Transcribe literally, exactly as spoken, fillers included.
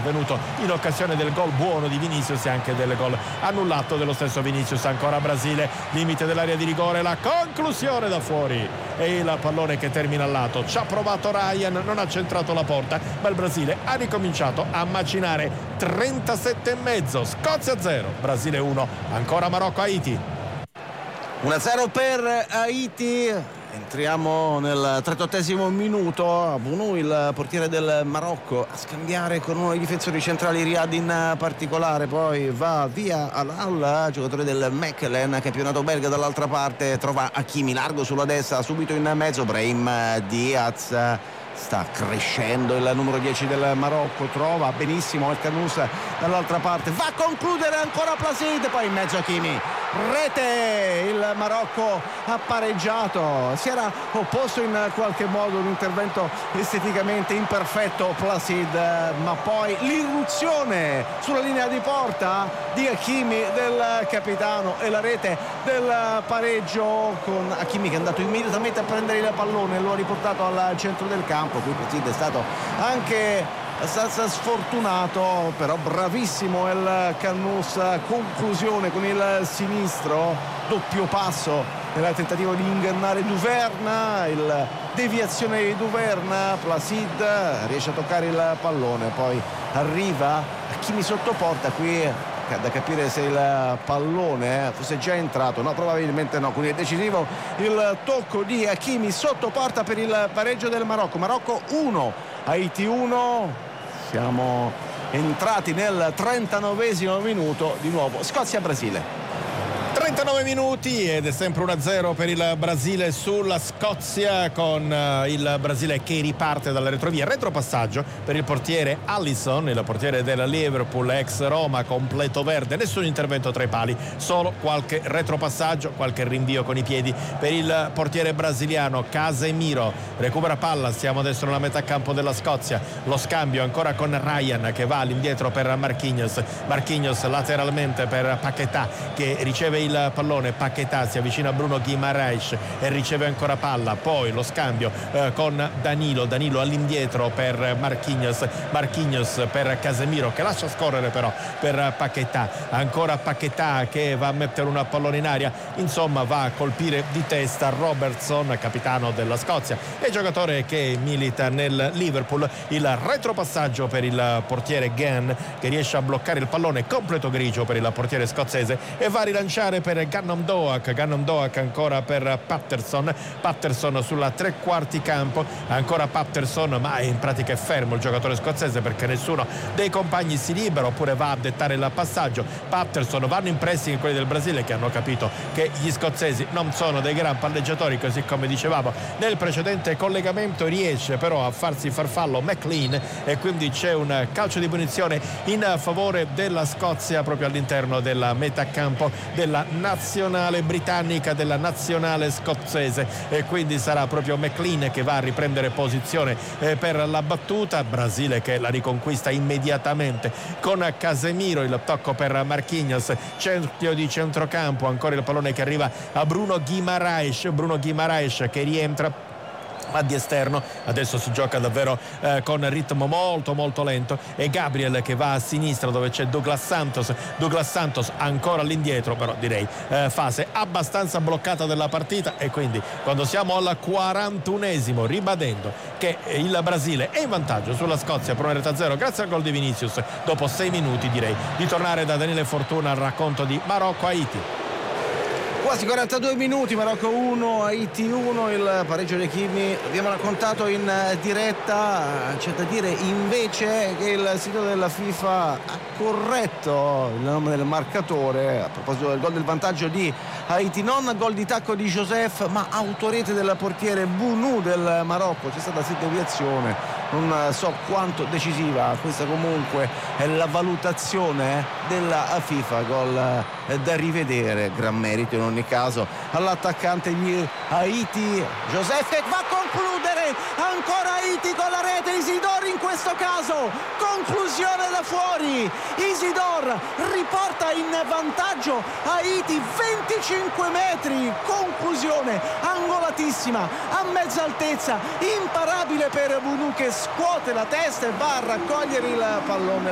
avvenuto in occasione del gol buono di Vinicius e anche del gol annullato dello stesso Vinicius. Ancora Brasile, limite dell'area di rigore, la conclusione da fuori e il pallone che termina al lato. Ci ha provato Ryan, non ha centrato la porta, ma il Brasile ha ricominciato a macinare. Trentasette e mezzo, Scozia zero, Brasile uno. Ancora Marocco-Haiti. uno a zero per Haiti. Entriamo nel trentottesimo minuto. Bounou, il portiere del Marocco, a scambiare con uno dei difensori centrali, Riyad in particolare. Poi va via Al-Al, giocatore del Mechelen, campionato belga. Dall'altra parte trova Hakimi largo sulla destra, subito in mezzo Brahim Diaz. Sta crescendo il numero dieci del Marocco, trova benissimo El Khanous dall'altra parte, va a concludere ancora Placide, poi in mezzo Hakimi, rete. Il Marocco ha pareggiato, si era opposto in qualche modo un intervento esteticamente imperfetto Placide, ma poi l'irruzione sulla linea di porta di Hakimi, del capitano, e la rete del pareggio, con Hakimi che è andato immediatamente a prendere il pallone e lo ha riportato al centro del campo. Qui Placide è stato anche abbastanza sfortunato, però bravissimo El Khanous. Conclusione con il sinistro, doppio passo nel tentativo di ingannare Duverna, il deviazione di Duverna, Placide riesce a toccare il pallone, poi arriva Hakimi sotto porta. Qui da capire se il pallone fosse già entrato, no, probabilmente no, quindi è decisivo il tocco di Hakimi sotto porta per il pareggio del Marocco. Marocco uno, Haiti uno. Siamo entrati nel trentanovesimo minuto, di nuovo Scozia-Brasile. trentanove minuti ed è sempre uno a zero per il Brasile sulla Scozia, con uh, il Brasile che riparte dalla retrovia. Retropassaggio per il portiere Alisson, il portiere della Liverpool, ex Roma, completo verde, nessun intervento tra i pali, solo qualche retropassaggio, qualche rinvio con i piedi per il portiere brasiliano. Casemiro recupera palla, siamo adesso nella metà campo della Scozia, lo scambio ancora con Ryan che va all'indietro per Marquinhos, Marquinhos lateralmente per Paquetá che riceve il pallone, Paquetá si avvicina a Bruno Guimaraes e riceve ancora palla, poi lo scambio eh, con Danilo, Danilo all'indietro per Marquinhos, Marquinhos per Casemiro che lascia scorrere però per Paquetá, ancora Paquetá che va a mettere un pallone in aria, insomma va a colpire di testa Robertson, capitano della Scozia e giocatore che milita nel Liverpool. Il retropassaggio per il portiere Gann che riesce a bloccare il pallone, completo grigio per il portiere scozzese, e va a rilanciare per Ghanom Doak, Ghanom Doak ancora per Patterson, Patterson sulla tre quarti campo, ancora Patterson, ma in pratica è fermo il giocatore scozzese perché nessuno dei compagni si libera oppure va a dettare il passaggio. Patterson, vanno in pressing quelli del Brasile che hanno capito che gli scozzesi non sono dei gran palleggiatori, così come dicevamo nel precedente collegamento. Riesce però a farsi farfallo McLean e quindi c'è un calcio di punizione in favore della Scozia proprio all'interno della metà campo della nazionale britannica, della nazionale scozzese, e quindi sarà proprio McLean che va a riprendere posizione eh, per la battuta. Brasile che la riconquista immediatamente con Casemiro, il tocco per Marquinhos, cerchio di centrocampo, ancora il pallone che arriva a Bruno Guimaraes, Bruno Guimaraes che rientra ma di esterno, adesso si gioca davvero eh, con ritmo molto molto lento, e Gabriel che va a sinistra dove c'è Douglas Santos, Douglas Santos ancora all'indietro, però direi eh, fase abbastanza bloccata della partita, e quindi quando siamo al quarantunesimo, ribadendo che il Brasile è in vantaggio sulla Scozia per una rete a zero grazie al gol di Vinicius, dopo sei minuti direi di tornare da Daniele Fortuna al racconto di Marocco-Haiti. Quasi quarantadue minuti, Marocco uno, Haiti uno, il pareggio di Hakimi abbiamo raccontato in diretta. C'è da dire invece che il sito della FIFA ha corretto il nome del marcatore a proposito del gol del vantaggio di Haiti, non gol di tacco di Joseph ma autorete del portiere Bounou del Marocco. C'è stata sì deviazione, non so quanto decisiva, questa comunque è la valutazione della FIFA, gol da rivedere, gran merito in ogni caso all'attaccante di Haiti Joseph, che va a concludere, ancora Haiti con la rete, Isidore in questo caso, conclusione da fuori, Isidore riporta in vantaggio Haiti, venticinque metri, conclusione angolatissima a mezza altezza, imparabile per Bounou che scuote la testa e va a raccogliere il pallone.